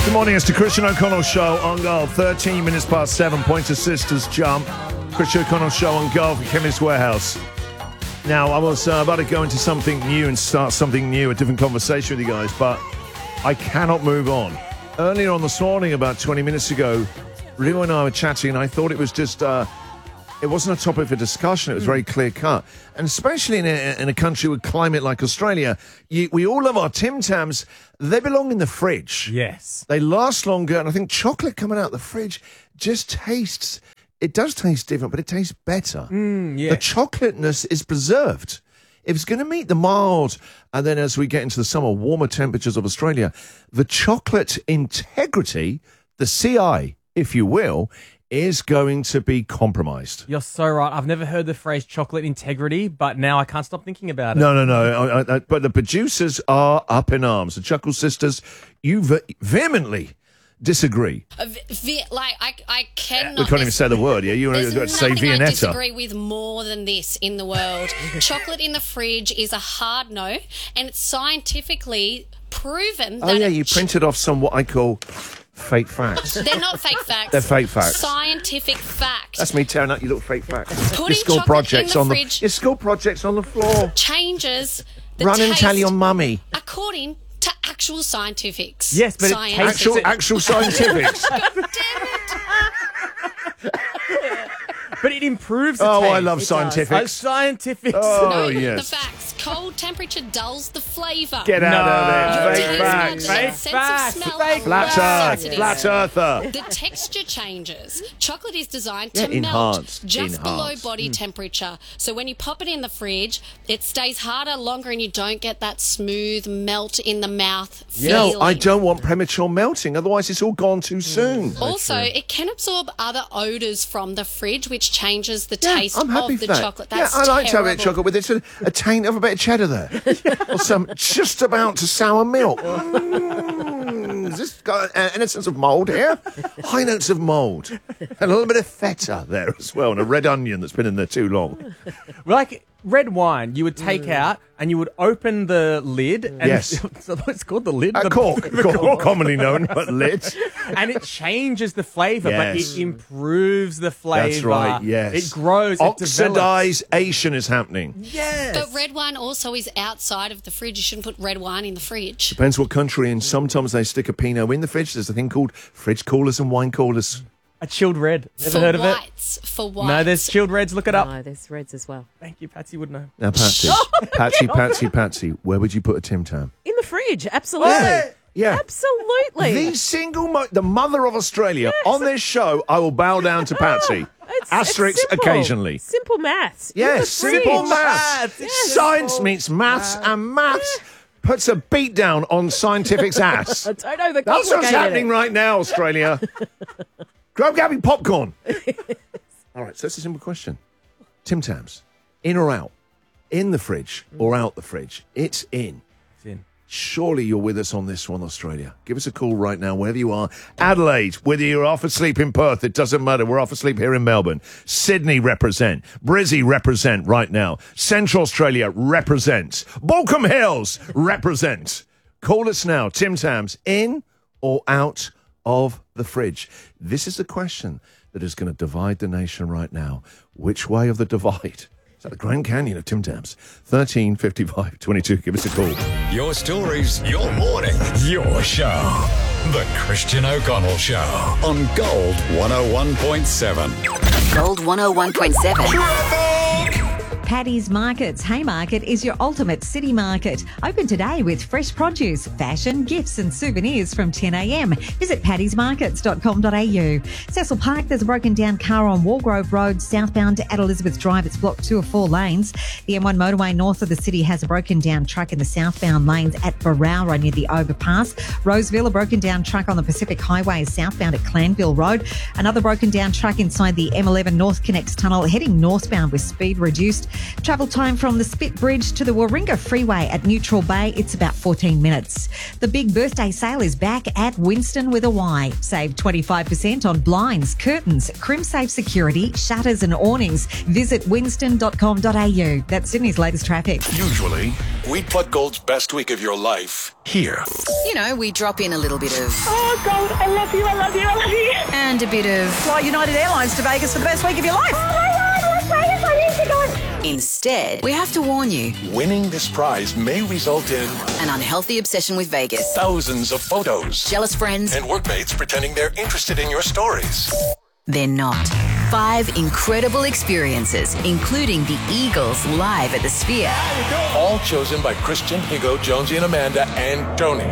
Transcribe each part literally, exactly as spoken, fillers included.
Good morning, it's the Christian O'Connell Show on Golf. thirteen minutes past seven, Pointer Sisters jump. Christian O'Connell Show on Golf at Chemist Warehouse. Now, I was uh, about to go into something new and start something new, a different conversation with you guys, but I cannot move on. Earlier on this morning, about twenty minutes ago, Rio and I were chatting, and I thought it was just... Uh, It wasn't a topic for discussion. It was very clear cut. And especially in a, in a country with climate like Australia, you, we all love our Tim Tams. They belong in the fridge. Yes. They last longer. And I think chocolate coming out of the fridge just tastes, it does taste different, but it tastes better. Mm, yeah. The chocolateness is preserved. If it's going to meet the mild, and then as we get into the summer, warmer temperatures of Australia, the chocolate integrity, the C I, if you will, is going to be compromised. You're so right. I've never heard the phrase chocolate integrity, but now I can't stop thinking about it. No, no, no. I, I, but the producers are up in arms. The Chuckle Sisters, you ve- vehemently disagree. Uh, ve- like, I, I cannot... We can't even say the word, yeah? You want There's to say nothing I Viennetta. disagree with more than this in the world. Chocolate in the fridge is a hard no, and it's scientifically proven that... Oh, yeah, it you ch- printed off some what I call fake facts. They're not fake facts. They're fake facts. Scientific facts. That's me tearing up your little fake facts. Putting Your school chocolate projects in the on fridge- the your school projects on the floor. Changes the Run taste and tell your mummy. according to actual scientifics. Yes, but it Science. tastes- Actual, it- actual scientifics. But it improves the Oh, taste. I love It does. scientifics. Oh, scientifics. Oh, No, yes. the facts. Cold temperature dulls the flavour. Get out No. of Your there. taste Fake buds facts. get Fake sense facts. of smell Fake are Flat less earth. sensitive. Flat earther. The texture changes. Chocolate is designed Yeah, to melt enhanced, just below enhanced. body temperature. So when you pop it in the fridge, it stays harder longer and you don't get that smooth melt in the mouth feeling. No, I don't want premature melting. Otherwise, it's all gone too soon. Also, it can absorb other odours from the fridge, which changes the Yeah, taste I'm happy of for the that. chocolate. Yeah, That's I like to have a bit terrible. of chocolate with it, a, a taint of a bit of cheddar there, or some just about to sour milk. Mm, has this got uh, innocence of mould here? High notes of mould, and a little bit of feta there as well, and a red onion that's been in there too long. Like red wine, you would take out and you would open the lid. And Yes. so it's called the lid. A the, cork, the cork, commonly known as lid. And it changes the flavour, Yes. but it improves the flavour. That's right. Yes, It grows. It develops. Oxidization is happening. Yes. But red wine also is outside of the fridge. You shouldn't put red wine in the fridge. Depends what country, and sometimes they stick a Pinot in the fridge. There's a thing called fridge coolers and wine coolers. A chilled red. Ever for heard of it? whites, For whites. No, there's chilled reds. Look it up. No, there's reds as well. Thank you, Patsy would know. Now, Patsy, Patsy, Patsy, Patsy, where would you put a Tim Tam? In the fridge, absolutely. Yeah. Absolutely. The single, mo- the mother of Australia. On this show, I will bow down to Patsy. It's- Asterix it's simple. occasionally. Simple maths. In Yes, the fridge. simple maths. Maths. Yes. Science meets maths, and maths puts a beat down on scientific's ass. I don't know the That's what's complicated happening it. right now, Australia. Grab Gabby popcorn. All right, so that's a simple question. Tim Tams, in or out? In the fridge or out the fridge? It's in. It's in. Surely you're with us on this one, Australia. Give us a call right now, wherever you are. Adelaide, whether you're half asleep in Perth, it doesn't matter. We're half asleep here in Melbourne. Sydney represent. Brizzy represent right now. Central Australia represents. Balcombe Hills represent. Call us now. Tim Tams, in or out of the fridge? This is the question that is going to divide the nation right now. Which way of the divide? Is that the Grand Canyon of Tim Tams? thirteen fifty-five twenty-two. Give us a call. Your stories, your morning, your show. The Christian O'Connell Show on Gold one oh one point seven. Gold one oh one point seven. Paddy's Markets Haymarket is your ultimate city market. Open today with fresh produce, fashion, gifts and souvenirs from ten a m. Visit paddys markets dot com dot a u. Cecil Park, there's a broken down car on Walgrove Road, southbound at Elizabeth Drive. It's blocked two or four lanes. The M one motorway north of the city has a broken down truck in the southbound lanes at Barowra near the overpass. Roseville, a broken down truck on the Pacific Highway is southbound at Clanville Road. Another broken down truck inside the M eleven North Connects tunnel heading northbound with speed reduced. Travel time from the Spit Bridge to the Warringah Freeway at Neutral Bay, it's about fourteen minutes. The big birthday sale is back at Winston with a Y. Save twenty-five percent on blinds, curtains, CrimSafe security, shutters and awnings. Visit winston dot com dot a u. That's Sydney's latest traffic. Usually, we'd put Gold's best week of your life here. You know, we drop in a little bit of... Oh, Gold, I love you, I love you, I love you. And a bit of... Fly United Airlines to Vegas for the best week of your life. Oh, my God, Las Vegas, I need to go. Instead, we have to warn you. Winning this prize may result in An unhealthy obsession with Vegas. thousands of photos Jealous friends. and workmates pretending they're interested in your stories. They're not. Five incredible experiences, including the Eagles live at the Sphere. All chosen by Christian, Higo, Jonesy and Amanda and Tony.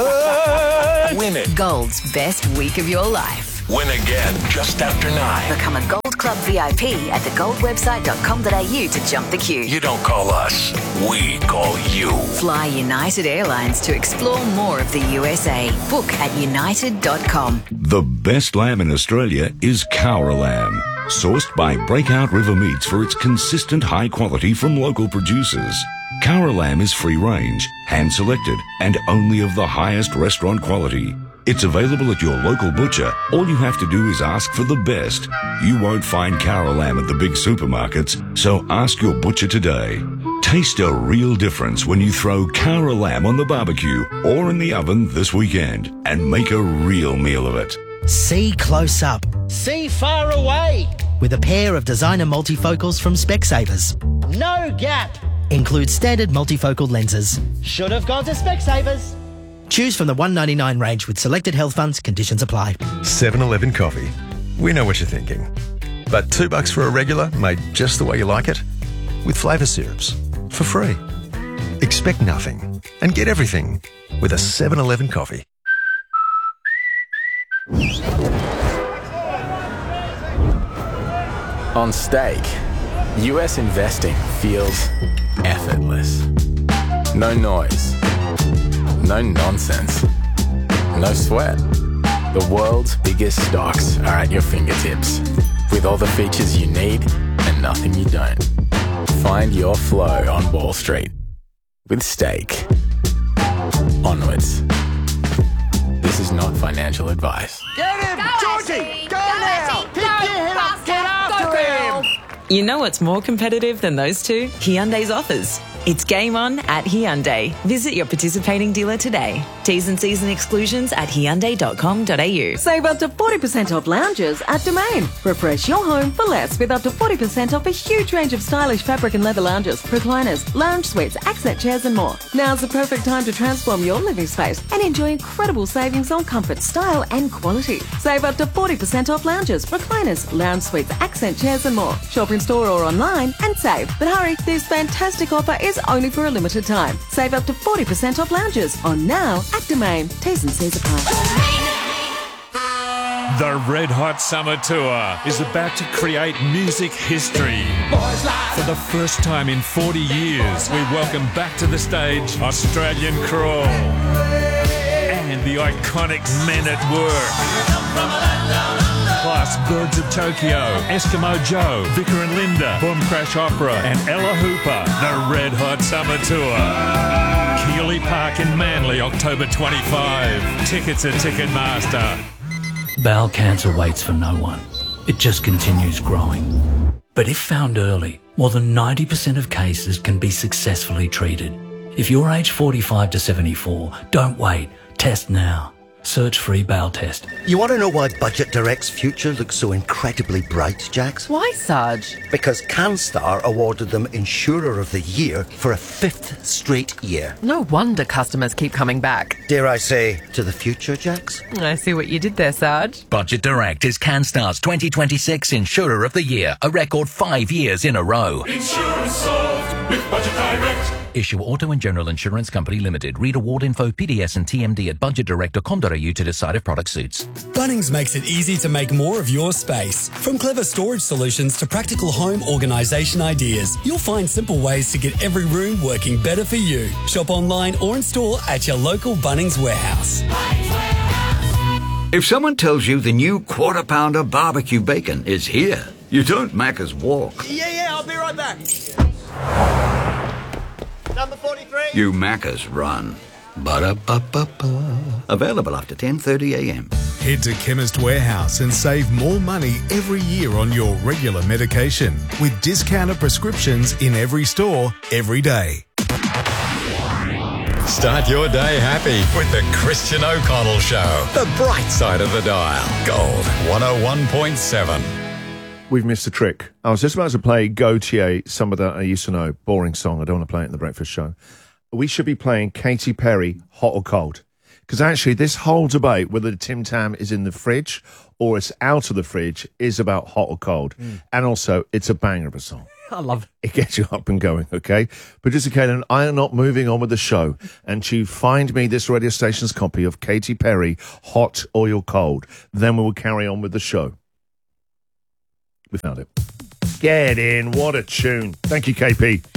Mega! Win it. Gold's best week of your life. Win again just after nine. Become a Gold Club V I P at the gold website dot com dot a u to jump the queue. You don't call us, we call you. Fly United Airlines to explore more of the U S A. Book at united dot com. The best lamb in Australia is Cowra Lamb, sourced by Breakout River Meats for its consistent high quality from local producers. Cowra Lamb is free range, hand selected, and only of the highest restaurant quality. It's available at your local butcher. All you have to do is ask for the best. You won't find Cowra Lamb at the big supermarkets, so ask your butcher today. Taste a real difference when you throw Cowra Lamb on the barbecue or in the oven this weekend and make a real meal of it. See close up. See far away. With a pair of designer multifocals from Specsavers. No gap. Includes standard multifocal lenses. Should have gone to Specsavers. Choose from the one ninety-nine range with selected health funds. Conditions apply. seven eleven coffee. We know what you're thinking. But two bucks for a regular made just the way you like it? With flavour syrups. For free. Expect nothing and get everything with a seven eleven coffee. On Stake, U S investing feels effortless. No noise. No nonsense. No sweat. The world's biggest stocks are at your fingertips, with all the features you need and nothing you don't. Find your flow on Wall Street with Stake. Onwards. This is not financial advice. Get him! Georgie! Go, now! Pick your head up! Get after him! You know what's more competitive than those two? Hyundai's offers. It's game on at Hyundai. Visit your participating dealer today. T's and C's and exclusions at hyundai dot com dot a u. Save up to forty percent off lounges at Domain. Refresh your home for less with up to forty percent off a huge range of stylish fabric and leather lounges, recliners, lounge suites, accent chairs and more. Now's the perfect time to transform your living space and enjoy incredible savings on comfort, style and quality. Save up to forty percent off lounges, recliners, lounge suites, accent chairs and more. Shop in store or online and save. But hurry, this fantastic offer is only for a limited time. Save up to forty percent off lounges on now at Domain. T's and C's apply. The Red Hot Summer Tour is about to create music history. For the first time in forty years, we welcome back to the stage Australian Crawl and the iconic Men at Work. Plus Birds of Tokyo, Eskimo Joe, Vicar and Linda, Boom Crash Opera and Ella Hooper. The Red Hot Summer Tour. Keeley Park in Manly, October twenty-fifth. Tickets at Ticketmaster. Bowel cancer waits for no one. It just continues growing. But if found early, more than ninety percent of cases can be successfully treated. If you're aged forty-five to seventy-four, don't wait. Test now. Search free bowel test. You want to know why Budget Direct's future looks so incredibly bright, Jax? Why, Sarge? Because CanStar awarded them Insurer of the Year for a fifth straight year. No wonder customers keep coming back. Dare I say, to the future, Jax? I see what you did there, Sarge. Budget Direct is CanStar's twenty twenty-six Insurer of the Year, a record five years in a row. Insurance solved with Budget Direct. Issue Auto and General Insurance Company Limited. Read award info, P D S and T M D at budget direct dot com dot a u to decide if product suits. Bunnings makes it easy to make more of your space. From clever storage solutions to practical home organisation ideas, you'll find simple ways to get every room working better for you. Shop online or in store at your local Bunnings warehouse. If someone tells you the new Quarter Pounder barbecue bacon is here, you don't Macca's walk. Yeah, yeah, I'll be right back. Number forty-three. You Macca's run. Ba-da-ba-ba-ba. Available after ten thirty a m. Head to Chemist Warehouse and save more money every year on your regular medication with discounted prescriptions in every store, every day. Start your day happy with the Christian O'Connell Show. The bright side of the dial. Gold one oh one point seven. We've missed a trick. I was just about to play Gautier, Somebody I Used to Know. Boring song. I don't want to play it in the breakfast show. We should be playing Katy Perry, Hot or Cold. Because actually, this whole debate, whether the Tim Tam is in the fridge or it's out of the fridge, is about hot or cold. Mm. And also, it's a banger of a song. I love it. It gets you up and going, okay? Producer Kate and I are not moving on with the show. And to find me this radio station's copy of Katy Perry, Hot or You're Cold. Then we will carry on with the show. We found it. Get in. What a tune. Thank you, K P.